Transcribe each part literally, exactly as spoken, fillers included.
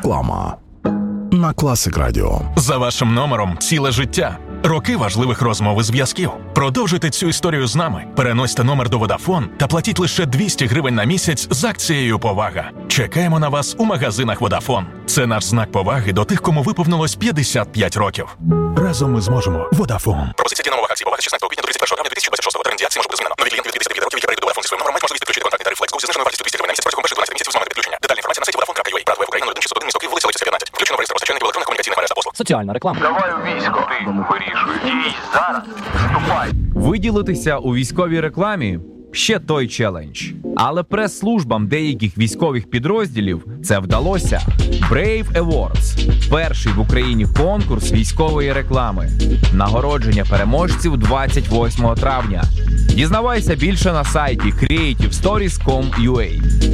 Реклама на Класик Радіо. За вашим номером ціле життя. Роки важливих розмов і зв'язків. Продовжуйте цю історію з нами. Переносьте номер до Vodafone та платіть лише двісті гривень на місяць з акцією «Повага». Чекаємо на вас у магазинах Vodafone. Це наш знак поваги до тих, кому виповнилось п'ятдесят п'ять років. Разом ми зможемо. Vodafone. Пропозиція дія нових акцій «Повага» з шістнадцятого квітня до тридцять першого травня дві тисячі двадцять шостого. Термін дії акції може бути змінено. Нові клієнти від п'ятдесят п'ять років, які перейдуть до Vodafone зі своїм номером, мають можливість підключити контрактний тариф Flex зі зниженою вартістю двісті гривень на місяць протягом перших дванадцяти місяців з моменту підключення. Детальна інформація на сайті vodafone крапка ю а. Брат Україна нуль один шістсот один місто Київ, вулиця Лисицька, п'ятнадцять. Включено в реєстр постачальників електронних комунікаційних мереж та послуг. Соціальна реклама. Давай у військо, ти вирішуй. Дій зараз. Вступай. Виділитися у військовій рекламі – ще той челендж. Але прес-службам деяких військових підрозділів це вдалося. Brave Awards – перший в Україні конкурс військової реклами. Нагородження переможців двадцять восьмого травня. Дізнавайся більше на сайті creative stories крапка ком крапка ю а.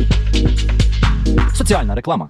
Соціальна реклама.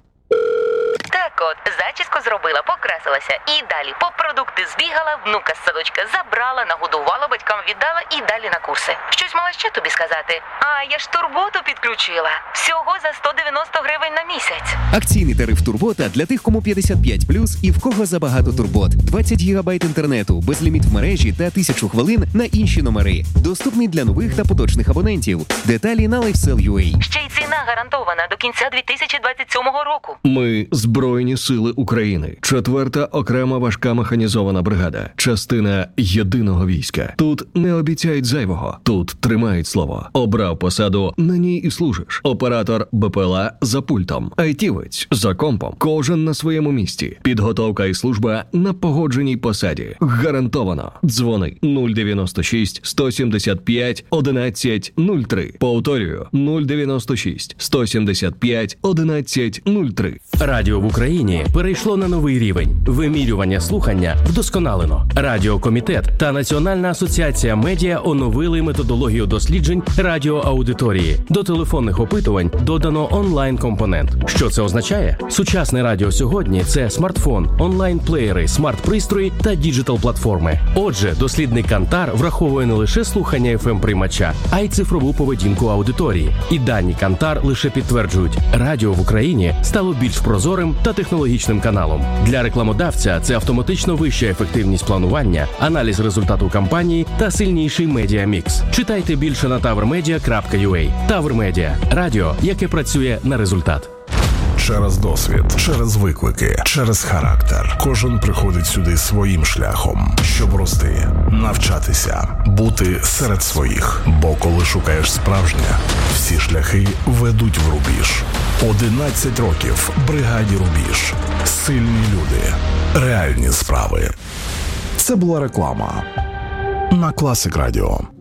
Так от, зачіску зробила, покрасилася. І далі по продукти збігала, внука з садочка забрала, нагодувала, батькам віддала і далі на курси. Щось мала ще тобі сказати? А, я ж турботу підключила. Всього за сто дев'яносто гривень на місяць. Акційний тариф Турбота для тих, кому п'ятдесят п'ять плюс і в кого забагато турбот. двадцять гігабайт інтернету, безліміт в мережі та тисячу хвилин на інші номери. Доступний для нових та поточних абонентів. Деталі на LifeSell крапка ю а. Ще й ціна гарантована до кінця дві тисячі двадцять сьомого року. Ми – Збройні Сили України. Четверта окрема важка механізована бригада. Частина єдиного війська. Тут не обіцяють зайвого. Тут тримають слово. Обрав посаду, на ній і служиш. Оператор Б П Л А за пультом. Айтівець за компом. Кожен на своєму місці. Підготовка і служба на погодженій посаді. Гарантовано. Дзвони нуль дев'яносто шість сто сімдесят п'ять одинадцять нуль три. Повторюю нуль дев'яносто шість сто сімдесят п'ять одинадцять нуль три. Радіо в Україні перейшло на новий рівень. Вимірювання слухання вдосконалено. Радіокомітет та Національна асоціація медіа оновили методологію досліджень радіоаудиторії. До телефонних опитувань додано онлайн-компонент. Що це означає? Сучасне радіо сьогодні – це смартфон, онлайн-плеєри, смарт-пристрої та діджитал-платформи. Отже, дослідник Кантар враховує не лише слухання еф ем-приймача, а й цифрову поведінку аудиторії. І дані Кантар лише підтверджують – радіо в Україні стало більш прозорим та технологічним каналом. Для рекламодавця це автоматично вища ефективність планування, аналіз результату кампанії та сильніший медіамікс. Читайте більше на тавр медіа крапка ю а. Тавр Медіа – радіо, яке працює на результат. Через досвід, через виклики, через характер. Кожен приходить сюди своїм шляхом, щоб рости, навчатися, бути серед своїх. Бо коли шукаєш справжнє, всі шляхи ведуть в рубіж. одинадцять років бригаді Рубіж. Сильні люди, реальні справи. Це була реклама на Класик Радіо.